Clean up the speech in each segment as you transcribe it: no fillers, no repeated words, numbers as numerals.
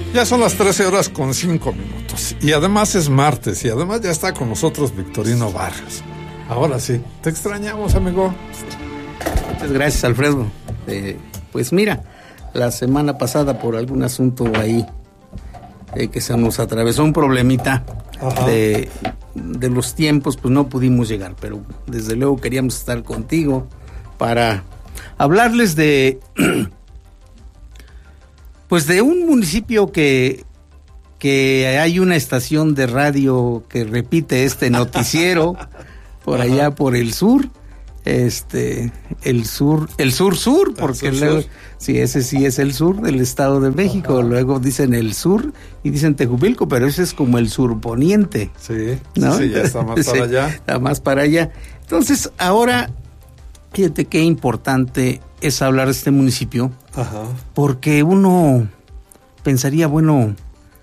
Ya son las 13:05. Y además es martes. Y además ya está con nosotros Victorino Barrios. Ahora sí, te extrañamos, amigo. Muchas gracias, Alfredo. Pues mira, la semana pasada por algún asunto ahí que se nos atravesó un problemita de los tiempos, pues no pudimos llegar. Pero desde luego queríamos estar contigo para hablarles de... Pues de un municipio que hay una estación de radio que repite este noticiero por allá por el sur, el sur, porque luego, sí, ese sí es el sur del Estado de México, luego dicen el sur y dicen Tejupilco, pero ese es como el surponiente. Sí, ¿no? Sí, ya está más para allá. Está más para allá. Entonces, ahora, fíjate qué importante es hablar de este municipio, porque uno pensaría, bueno,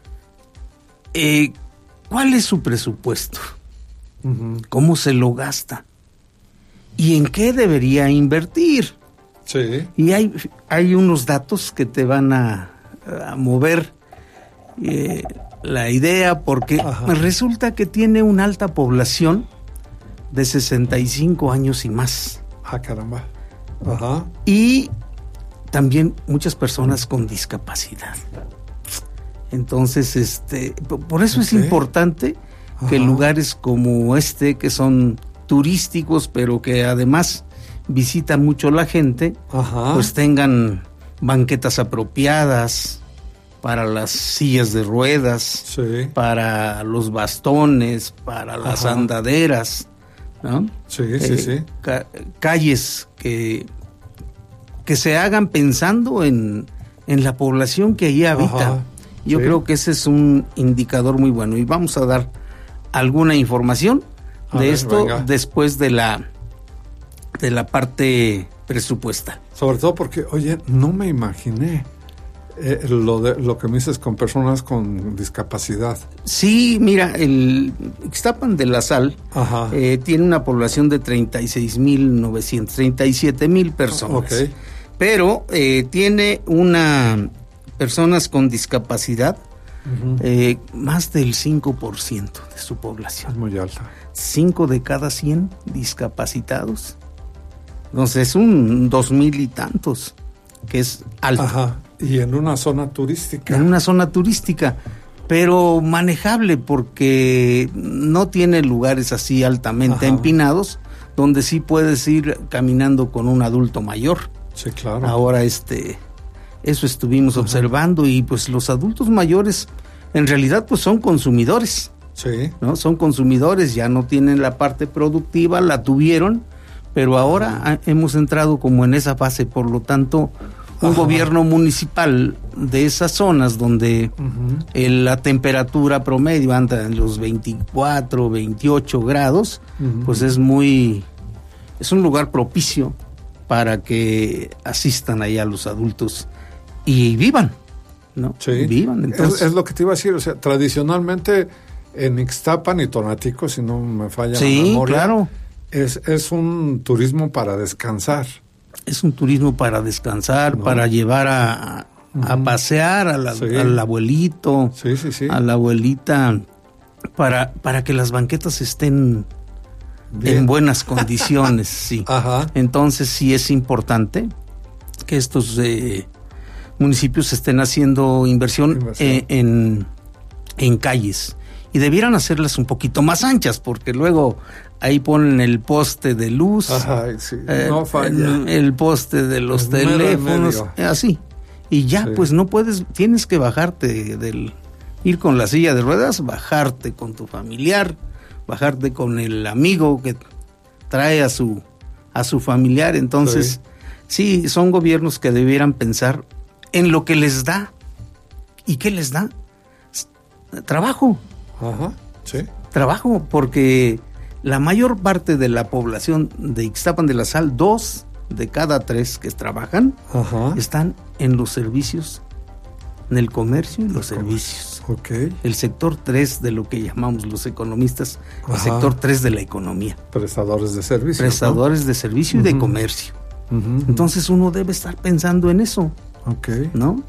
¿cuál es su presupuesto? ¿Cómo se lo gasta? ¿Y en qué debería invertir? Sí. Y hay unos datos que te van a mover la idea, porque resulta que tiene una alta población de 65 años y más. Ah, caramba. Y también muchas personas con discapacidad. Entonces, por eso es importante que lugares como que son turísticos, pero que además visita mucho la gente, pues tengan banquetas apropiadas para las sillas de ruedas, para los bastones, para las andaderas, ¿no? Sí. Calles que se hagan pensando en la población que allí habita. Yo creo que ese es un indicador muy bueno. Y vamos a dar alguna información de esto después de la parte presupuestal. Sobre todo porque, oye, no me imaginé lo que me dices con personas con discapacidad. Sí, mira, el Ixtapan de la Sal tiene una población de 36,900, 37,000 personas. Pero tiene personas con discapacidad, más del 5% de su población. Es muy alta. 5 de cada 100 discapacitados. Entonces es un 2,000 y tantos, que es alto. Y en una zona turística. En una zona turística, pero manejable, porque no tiene lugares así altamente empinados, donde sí puedes ir caminando con un adulto mayor. Sí, claro. Ahora eso estuvimos observando, y pues los adultos mayores en realidad pues son consumidores. Sí. ¿No? Son consumidores, ya no tienen la parte productiva, la tuvieron, pero ahora hemos entrado como en esa fase. Por lo tanto, un gobierno municipal de esas zonas donde la temperatura promedio anda en los 24, 28 grados, pues es un lugar propicio para que asistan allá los adultos y vivan, ¿no? Sí. Vivan. Entonces, es lo que te iba a decir, o sea, tradicionalmente en Ixtapan y Tonatico, si no me falla la memoria, claro, es un turismo para descansar. Es un turismo para descansar, para llevar a pasear al abuelito, a la abuelita, para que las banquetas estén en buenas condiciones, sí. Entonces sí es importante que estos municipios estén haciendo inversión. En calles, y debieran hacerlas un poquito más anchas, porque luego ahí ponen el poste de luz, no falla. el poste de los teléfonos, así, y ya pues no puedes, tienes que bajarte ir con la silla de ruedas, bajarte con tu familiar, bajarte con el amigo que trae a su familiar. Entonces sí, son gobiernos que debieran pensar en lo que les da. ¿Y qué les da? Trabajo. Trabajo, porque la mayor parte de la población de Ixtapan de la Sal, 2 de cada 3 que trabajan, están en los servicios, en el comercio y los servicios. El sector 3 de lo que llamamos los economistas, el sector 3 de la economía. Prestadores de servicio. Prestadores de servicio y de comercio. Entonces uno debe estar pensando en eso. Okay. ¿No?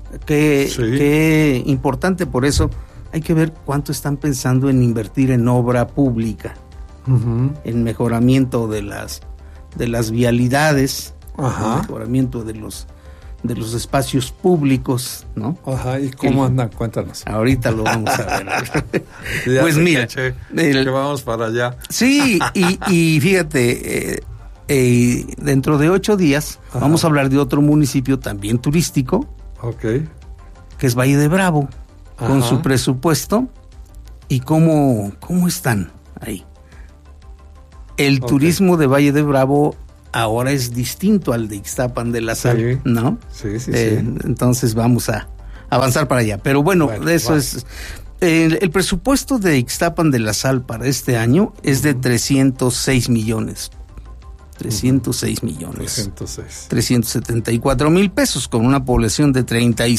Qué importante, por eso hay que ver cuánto están pensando en invertir en obra pública, en mejoramiento de las vialidades, en mejoramiento de los espacios públicos, ¿no? Ajá, ¿y cómo andan? Cuéntanos. Ahorita lo vamos a ver. Pues mira, que vamos para allá. Sí, y fíjate, dentro de 8 días vamos a hablar de otro municipio también turístico, que es Valle de Bravo, con su presupuesto y cómo están ahí. El turismo de Valle de Bravo ahora es distinto al de Ixtapan de la Sal, ¿no? Sí. Entonces vamos a avanzar para allá. Pero bueno, eso es... El presupuesto de Ixtapan de la Sal para este año es de 306 millones. 306 millones. 374,000 pesos, con una población de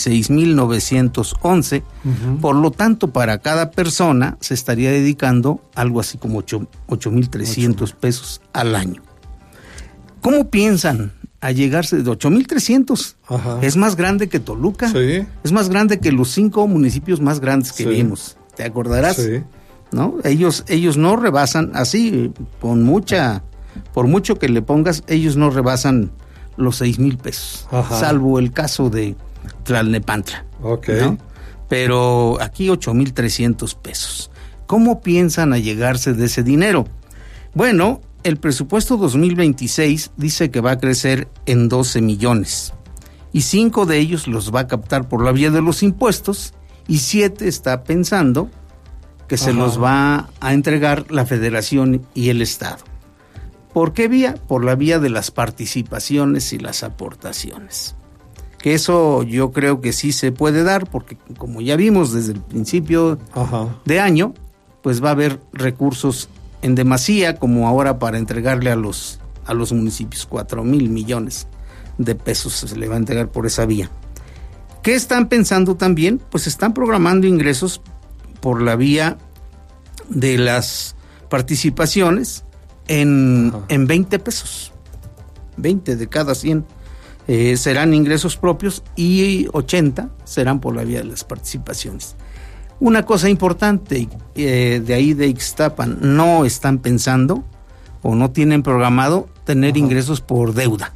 36,911. Por lo tanto, para cada persona se estaría dedicando algo así como 8,300 pesos al año. ¿Cómo piensan a llegarse de 8,300? Es más grande que Toluca. Sí. Es más grande que los 5 municipios más grandes que vimos. ¿Te acordarás? Sí. ¿No? Ellos no rebasan así, por mucho que le pongas, ellos no rebasan los 6,000 pesos, salvo el caso de Tlalnepantla. ¿No? Pero aquí 8,300 pesos. ¿Cómo piensan a llegarse de ese dinero? Bueno, el presupuesto 2026 dice que va a crecer en 12 millones y 5 de ellos los va a captar por la vía de los impuestos y 7 está pensando que se los va a entregar la Federación y el Estado. ¿Por qué vía? Por la vía de las participaciones y las aportaciones. Que eso yo creo que sí se puede dar, porque como ya vimos desde el principio de año, pues va a haber recursos en demasía, como ahora para entregarle a los municipios 4,000 millones de pesos se le va a entregar por esa vía. ¿Qué están pensando también? Pues están programando ingresos por la vía de las participaciones en 20 pesos. 20 de cada 100 serán ingresos propios y 80 serán por la vía de las participaciones. Una cosa importante, de ahí de Ixtapan, no están pensando o no tienen programado tener ingresos por deuda.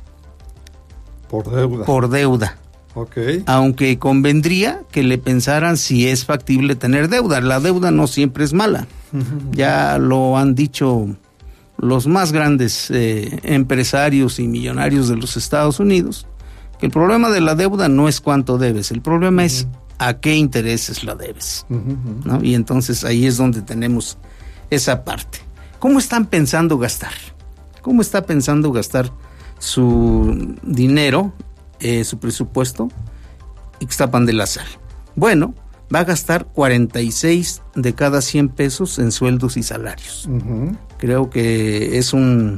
Por deuda. Aunque convendría que le pensaran si es factible tener deuda. La deuda no siempre es mala. Ya lo han dicho los más grandes empresarios y millonarios de los Estados Unidos, que el problema de la deuda no es cuánto debes, el problema es a qué intereses la debes, ¿no? Y entonces ahí es donde tenemos esa parte. ¿Cómo están pensando gastar? ¿Cómo está pensando gastar su dinero, su presupuesto, Ixtapan de la Sal? Bueno, va a gastar 46 de cada 100 pesos en sueldos y salarios. Creo que es un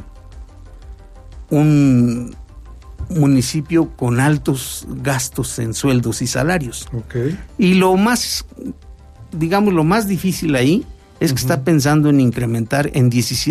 municipio con altos gastos en sueldos y salarios. Y lo más difícil ahí es que está pensando en incrementar en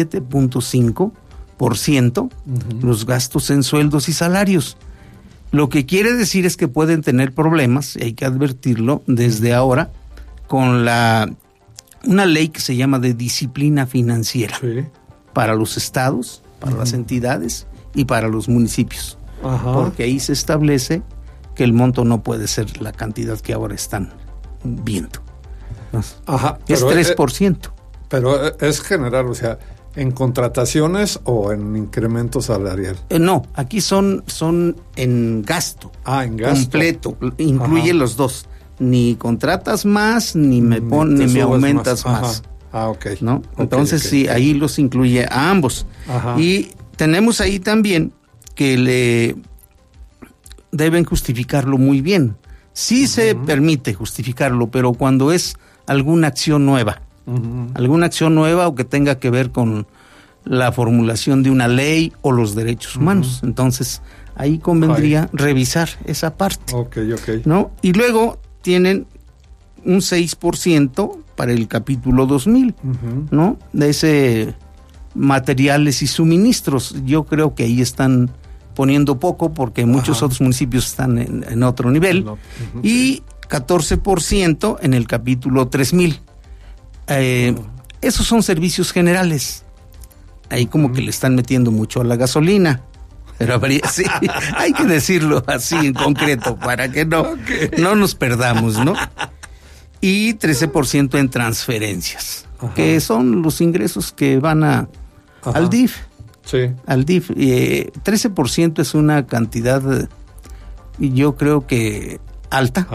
17.5% los gastos en sueldos y salarios. Lo que quiere decir es que pueden tener problemas, y hay que advertirlo desde ahora, con una ley que se llama de disciplina financiera para los estados, para las entidades y para los municipios. Porque ahí se establece que el monto no puede ser la cantidad que ahora están viendo. Es 3%. Pero es general, o sea, ¿en contrataciones o en incremento salarial? No, aquí son en gasto. En gasto. Completo, incluye los dos. Ni contratas más, ni me aumentas más. ¿No? Entonces sí, ahí los incluye a ambos. Y tenemos ahí también que le deben justificarlo muy bien. Sí se permite justificarlo, pero cuando es alguna acción nueva, o que tenga que ver con la formulación de una ley o los derechos humanos. Entonces, ahí convendría revisar esa parte. ¿No? Y luego tienen un 6% para el capítulo 2000, ¿no? De ese materiales y suministros. Yo creo que ahí están poniendo poco porque muchos otros municipios están en otro nivel, y 14% en el capítulo 3000. Esos son servicios generales. Ahí como que le están metiendo mucho a la gasolina. Pero sí, hay que decirlo así en concreto para que no nos perdamos, ¿no? Y 13% en transferencias, que son los ingresos que van al DIF. Sí. Al DIF. 13% es una cantidad, yo creo que alta,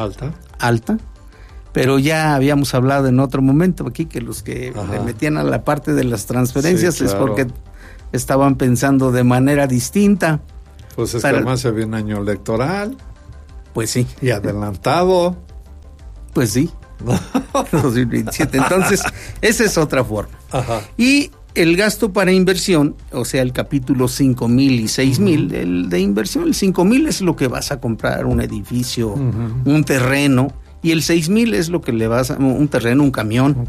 pero ya habíamos hablado en otro momento aquí que los que le metían a la parte de las transferencias es porque estaban pensando de manera distinta. Pues es que además se viene un año electoral. Pues sí. Y adelantado. Pues sí. 2027. Entonces, esa es otra forma. Y el gasto para inversión, o sea, el capítulo 5,000 y 6,000, el de inversión, el 5,000 es lo que vas a comprar, un edificio, un terreno, y el 6,000 es lo que le vas a, un terreno, un camión.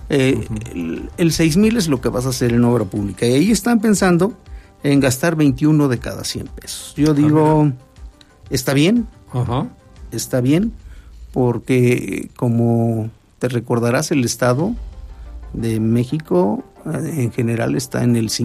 El 6,000 es lo que vas a hacer en obra pública. Y ahí están pensando en gastar 21 de cada 100 pesos. Yo digo, está bien, está bien, porque como te recordarás, el Estado de México en general está en el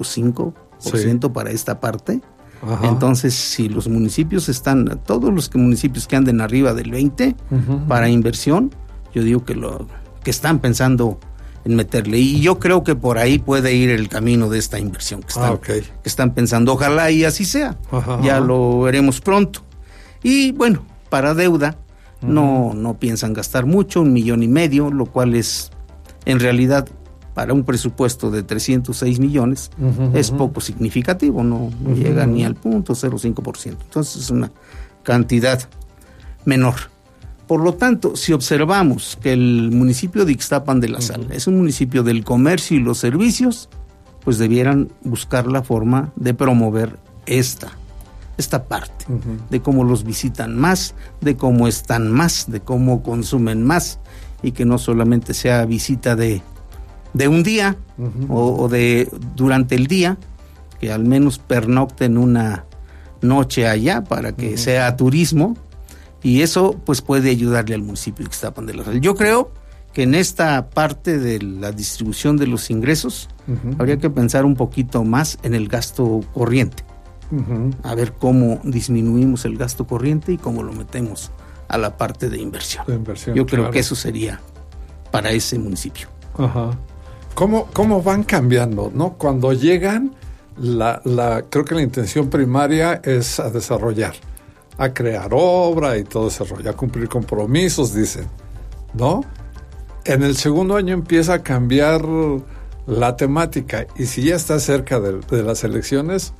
5.5% para esta parte. Entonces, si los municipios están, todos los municipios que anden arriba del 20 para inversión, yo digo que están pensando en meterle. Y yo creo que por ahí puede ir el camino de esta inversión que están pensando. Ojalá y así sea. Ya lo veremos pronto. Y bueno, para deuda, no piensan gastar mucho, 1,5 millones, lo cual es, en realidad, para un presupuesto de 306 millones, es poco significativo, no llega ni al 0.05%. Entonces es una cantidad menor. Por lo tanto, si observamos que el municipio de Ixtapan de la Sal es un municipio del comercio y los servicios, pues debieran buscar la forma de promover esta parte, de cómo los visitan más, de cómo están más, de cómo consumen más, y que no solamente sea visita de un día o de durante el día, que al menos pernocten una noche allá para que sea turismo, y eso pues puede ayudarle al municipio de Ixtapan de la Sal. Yo creo que en esta parte de la distribución de los ingresos habría que pensar un poquito más en el gasto corriente. A ver cómo disminuimos el gasto corriente y cómo lo metemos a la parte de inversión. Yo creo que eso sería para ese municipio. ¿Cómo van cambiando, no? Cuando llegan, creo que la intención primaria es a desarrollar, a crear obra y todo ese rollo, a cumplir compromisos, dicen, ¿no? En el segundo año empieza a cambiar la temática, y si ya está cerca de las elecciones,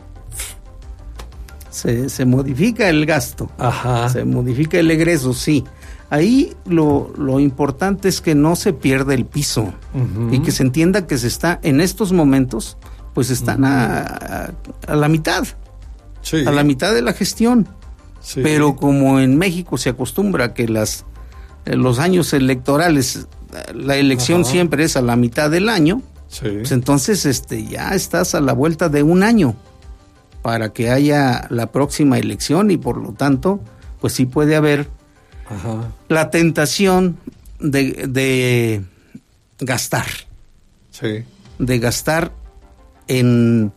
se modifica el gasto, se modifica el egreso, sí. Ahí lo importante es que no se pierda el piso y que se entienda que se está, en estos momentos, pues están a la mitad, a la mitad de la gestión. Pero como en México se acostumbra que los años electorales, la elección siempre es a la mitad del año, pues entonces ya estás a la vuelta de un año para que haya la próxima elección, y por lo tanto, pues sí puede haber la tentación de gastar. De gastar en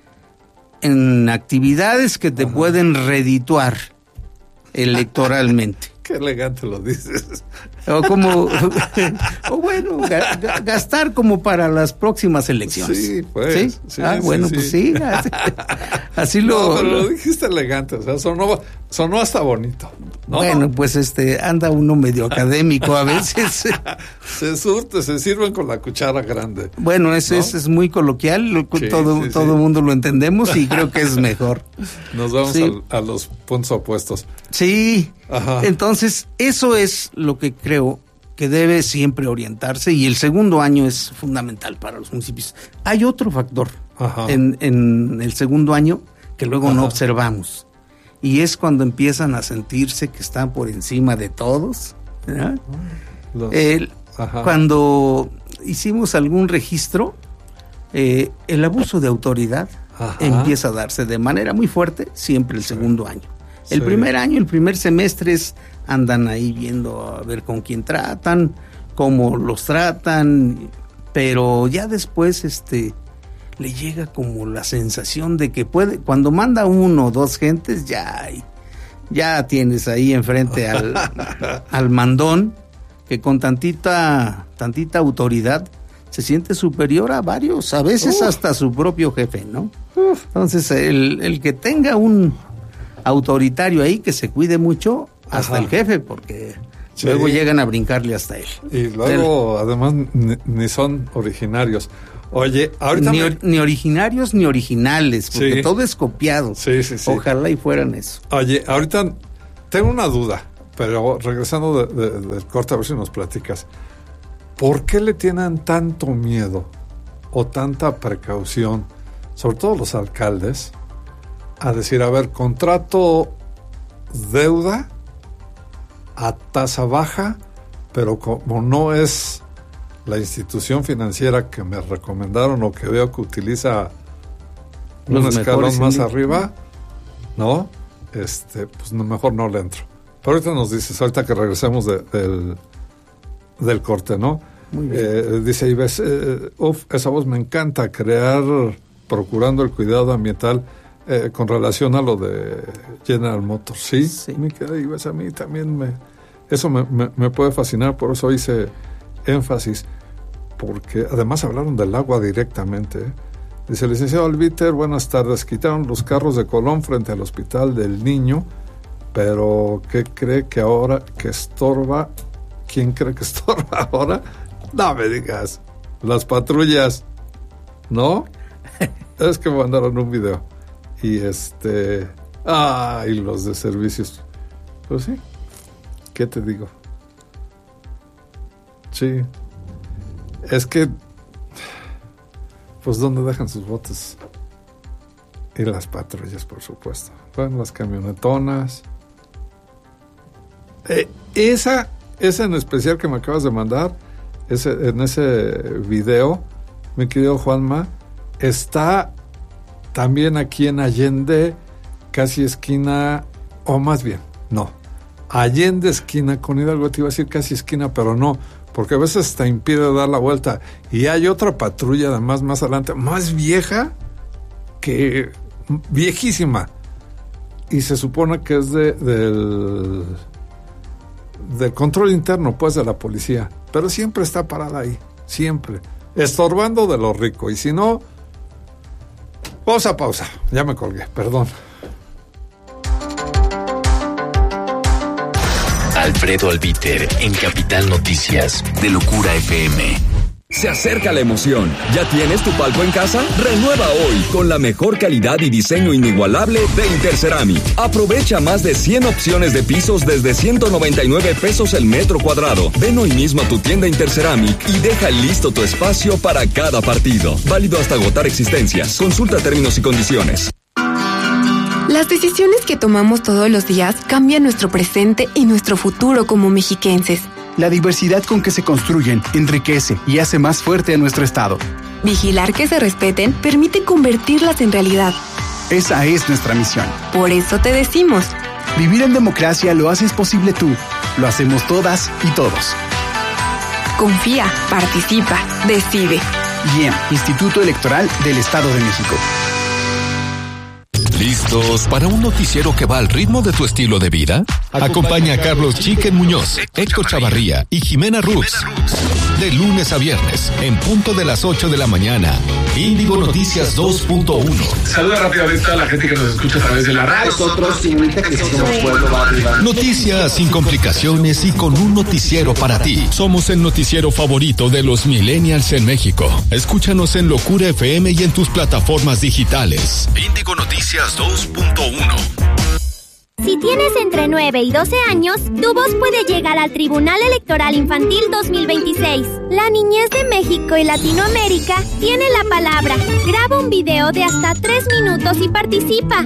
actividades que te pueden redituar electoralmente. Qué elegante lo dices. O bueno, gastar como para las próximas elecciones. Sí, pues. ¿Sí? Pues sí. Así pero lo dijiste elegante, o sea, sonó hasta bonito, ¿no? Bueno, pues anda uno medio académico a veces. se sirven con la cuchara grande. Bueno, es muy coloquial, todo el mundo lo entendemos, y creo que es mejor. Nos vamos a los puntos opuestos. Sí. Entonces, eso es lo que creo que debe siempre orientarse, y el segundo año es fundamental para los municipios. Hay otro factor en el segundo año que luego no observamos, y es cuando empiezan a sentirse que están por encima de todos. Cuando hicimos algún registro, el abuso de autoridad empieza a darse de manera muy fuerte siempre el segundo año. El primer año, el primer semestre andan ahí viendo a ver con quién tratan, cómo los tratan, pero ya después le llega como la sensación de que puede, cuando manda 1 o 2 gentes, ya tienes ahí enfrente al mandón, que con tantita autoridad se siente superior a varios, a veces hasta su propio jefe, ¿no? Entonces, el que tenga un autoritario ahí, que se cuide mucho, hasta el jefe, porque luego llegan a brincarle hasta él. Y luego, además, ni son originarios. Oye, ahorita... Ni originarios ni originales, porque todo es copiado. Sí. Ojalá y fueran eso. Oye, ahorita tengo una duda, pero regresando del corte, a ver si nos platicas. ¿Por qué le tienen tanto miedo o tanta precaución, sobre todo los alcaldes, a decir, a ver, contrato deuda a tasa baja, pero como no es la institución financiera que me recomendaron o que veo que utiliza un escalón más arriba, ¿no? Pues mejor no le entro. Pero ahorita nos dices, ahorita que regresemos del corte, ¿no? Muy bien. Dice Ives, esa voz me encanta, procurando el cuidado ambiental con relación a lo de General Motors. Sí. Me queda Ives, a mí también eso me puede fascinar, por eso hice énfasis, porque además hablaron del agua directamente. Dice, licenciado Albiter, buenas tardes, quitaron los carros de Colón frente al Hospital del Niño, pero ¿qué cree que ahora que estorba? ¿Quién cree que estorba ahora? No me digas, las patrullas, ¿no? Es que me mandaron un video y y los de servicios. Pues sí, ¿qué te digo? Sí, es que pues ¿dónde dejan sus botes? Y las patrullas, por supuesto. Bueno, las camionetonas. Esa en especial que me acabas de mandar, en ese video, mi querido Juanma, está también aquí en Allende, casi esquina, o más bien, no, Allende esquina con Hidalgo, te iba a decir casi esquina, pero no, porque a veces te impide dar la vuelta. Y hay otra patrulla, además, más adelante, más vieja, viejísima, y se supone que es del control interno, pues, de la policía, pero siempre está parada ahí, siempre, estorbando de lo rico. Y si no, pausa, ya me colgué, perdón. Alfredo Albiter en Capital Noticias de Locura FM. Se acerca la emoción. ¿Ya tienes tu palco en casa? Renueva hoy con la mejor calidad y diseño inigualable de Interceramic. Aprovecha más de 100 opciones de pisos desde 199 pesos el metro cuadrado. Ven hoy mismo a tu tienda Interceramic y deja listo tu espacio para cada partido. Válido hasta agotar existencias. Consulta términos y condiciones. Las decisiones que tomamos todos los días cambian nuestro presente y nuestro futuro como mexiquenses. La diversidad con que se construyen enriquece y hace más fuerte a nuestro estado. Vigilar que se respeten permite convertirlas en realidad. Esa es nuestra misión. Por eso te decimos: vivir en democracia lo haces posible tú, lo hacemos todas y todos. Confía, participa, decide. IEM, Instituto Electoral del Estado de México. ¿Listos para un noticiero que va al ritmo de tu estilo de vida? Acompaña a Carlos Chiquen Muñoz, Héctor Chavarría y Jimena Rux. De lunes a viernes, en punto de las 8 de la mañana. Índigo Noticias 2.1. Saluda rápidamente a la gente que nos escucha a través de la radio. Nosotros significa que somos pueblo arriba. Noticias sin complicaciones y con un noticiero para ti. Somos el noticiero favorito de los millennials en México. Escúchanos en Locura FM y en tus plataformas digitales. Índigo Noticias 2.1. Si tienes entre 9 y 12 años, tu voz puede llegar al Tribunal Electoral Infantil 2026. La niñez de México y Latinoamérica tiene la palabra. Graba un video de hasta 3 minutos y participa.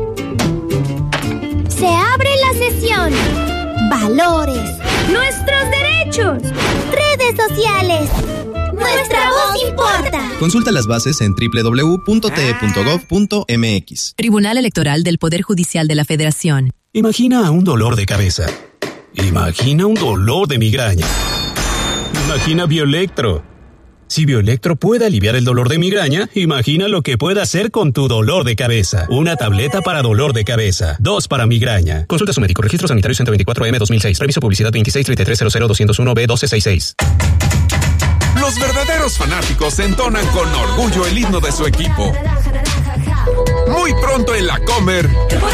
Se abre la sesión. Valores. Nuestros derechos. Redes sociales. Nuestra voz importa. Consulta las bases en www.te.gov.mx. Tribunal Electoral del Poder Judicial de la Federación. Imagina un dolor de cabeza. Imagina un dolor de migraña. Imagina Bioelectro. Si Bioelectro puede aliviar el dolor de migraña, imagina lo que puede hacer con tu dolor de cabeza. Una tableta para dolor de cabeza. 2 para migraña. Consulta a su médico. Registro sanitario 124M 2006. Reviso publicidad 2633000201B1266. Los verdaderos fanáticos entonan con orgullo el himno de su equipo. Muy pronto en La Comer.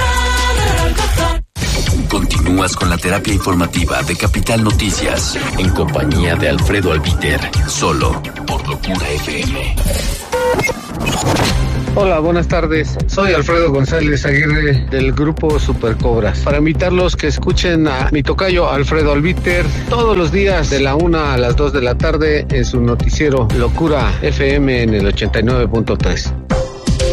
Continúas con la terapia informativa de Capital Noticias en compañía de Alfredo Albiter, solo por Locura FM. Hola, buenas tardes. Soy Alfredo González Aguirre del grupo Supercobras. Para invitarlos que escuchen a mi tocayo Alfredo Albiter todos los días de la 1 a las 2 de la tarde en su noticiero Locura FM en el 89.3.